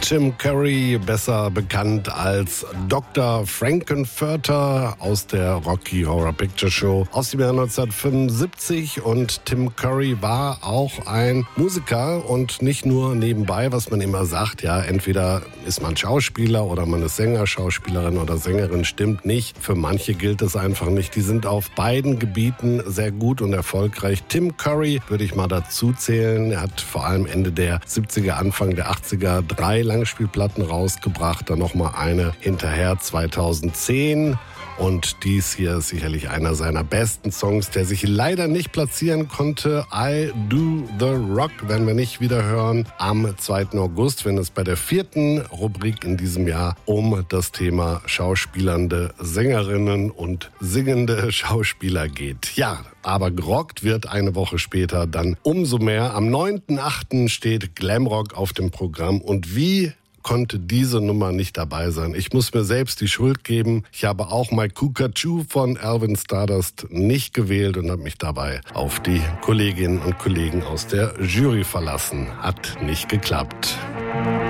Tim Curry, besser bekannt als Dr. Frankenfurter aus der Rocky Horror Picture Show aus dem Jahr 1975. Und Tim Curry war auch ein Musiker und nicht nur nebenbei, was man immer sagt, ja, entweder ist man Schauspieler oder man ist Sänger, Schauspielerin oder Sängerin, stimmt nicht. Für manche gilt es einfach nicht. Die sind auf beiden Gebieten sehr gut und erfolgreich. Tim Curry würde ich mal dazu zählen. Er hat vor allem Ende der 70er, Anfang der 80er 3 Langspielplatten rausgebracht, dann nochmal eine hinterher 2010. Und dies hier ist sicherlich einer seiner besten Songs, der sich leider nicht platzieren konnte. I Do The Rock werden wir nicht wieder hören am 2. August, wenn es bei der 4. Rubrik in diesem Jahr um das Thema schauspielernde Sängerinnen und singende Schauspieler geht. Ja, aber gerockt wird eine Woche später dann umso mehr. Am 9.8. steht Glamrock auf dem Programm und wie konnte diese Nummer nicht dabei sein. Ich muss mir selbst die Schuld geben. Ich habe auch My Cuckoo von Alvin Stardust nicht gewählt und habe mich dabei auf die Kolleginnen und Kollegen aus der Jury verlassen. Hat nicht geklappt.